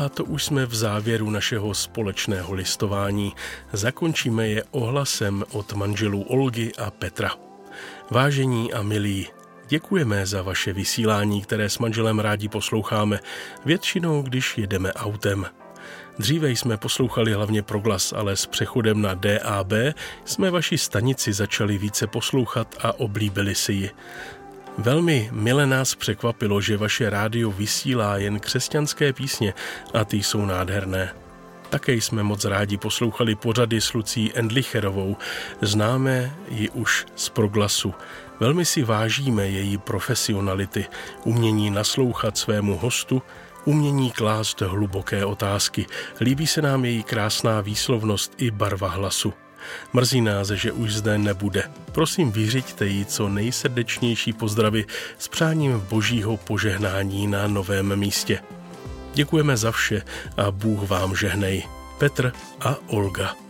A to už jsme v závěru našeho společného listování. Zakončíme je ohlasem od manželů Olgy a Petra. Vážení a milí, děkujeme za vaše vysílání, které s manželem rádi posloucháme, většinou, když jedeme autem. Dříve jsme poslouchali hlavně Proglas, ale s přechodem na DAB jsme vaši stanici začali více poslouchat a oblíbili si ji. Velmi mile nás překvapilo, že vaše rádio vysílá jen křesťanské písně a ty jsou nádherné. Také jsme moc rádi poslouchali pořady s Lucí Endlicherovou. Známe ji už z Proglasu. Velmi si vážíme její profesionality, umění naslouchat svému hostu, umění klást hluboké otázky. Líbí se nám její krásná výslovnost i barva hlasu. Mrzí nás, že už zde nebude. Prosím, vyřiďte jí co nejsrdečnější pozdravy s přáním božího požehnání na novém místě. Děkujeme za vše a Bůh vám žehnej. Petr a Olga.